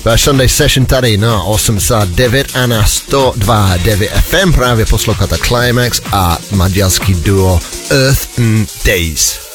Sunday Session tady na 89 a na 102.9 FM právě posloucháte Climax a maďarský duo Earth and Days.